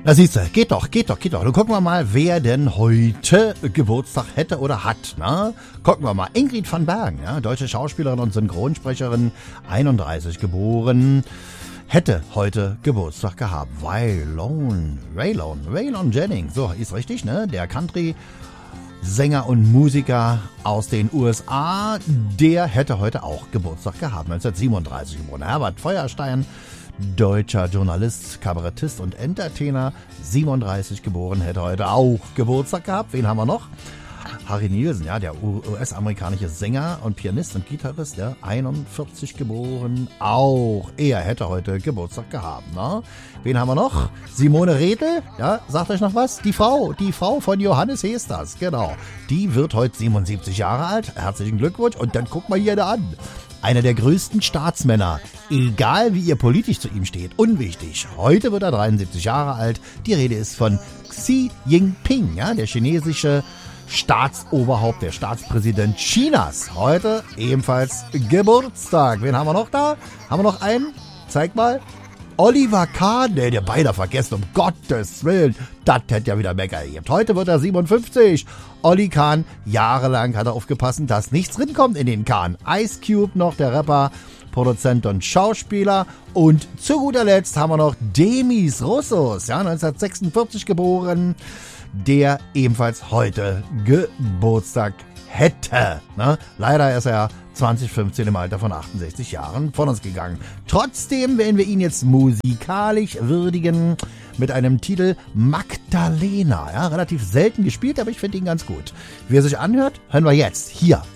Na siehst du, geht doch. Nun gucken wir mal, wer denn heute Geburtstag hätte oder hat. Ne? Gucken wir mal. Ingrid van Bergen, ja, deutsche Schauspielerin und Synchronsprecherin, 31 geboren, hätte heute Geburtstag gehabt. Waylon Jennings, so ist richtig, ne? Der Country-Sänger und Musiker aus den USA, der hätte heute auch Geburtstag gehabt. 1937 geboren. Herbert Feuerstein, deutscher Journalist, Kabarettist und Entertainer, 37 geboren, hätte heute auch Geburtstag gehabt. Wen haben wir noch? Harry Nilsson, ja, der US-amerikanische Sänger und Pianist und Gitarrist, ja, 41 geboren, auch er hätte heute Geburtstag gehabt, ne? Wen haben wir noch? Simone Redl, ja, sagt euch noch was? Die Frau von Johannes Hesters, genau. Die wird heute 77 Jahre alt, herzlichen Glückwunsch und dann guck mal hier da an. Einer der größten Staatsmänner, egal wie ihr politisch zu ihm steht, unwichtig. Heute wird er 73 Jahre alt. Die Rede ist von Xi Jinping, ja, der chinesische Staatsoberhaupt, der Staatspräsident Chinas. Heute ebenfalls Geburtstag. Wen haben wir noch da? Haben wir noch einen? Zeig mal. Oliver Kahn, der beinahe vergessen, um Gottes Willen. Das hätte ja wieder Mecker gegeben. Heute wird er 57. Olli Kahn, jahrelang hat er aufgepasst, dass nichts drin kommt in den Kahn. Ice Cube noch, der Rapper, Produzent und Schauspieler. Und zu guter Letzt haben wir noch Demis Roussos, ja, 1946 geboren, der ebenfalls heute Geburtstag hätte. Ne? Leider ist er 2015 im Alter von 68 Jahren von uns gegangen. Trotzdem werden wir ihn jetzt musikalisch würdigen mit einem Titel Magdalena. Ja, relativ selten gespielt, aber ich finde ihn ganz gut. Wie er sich anhört, hören wir jetzt hier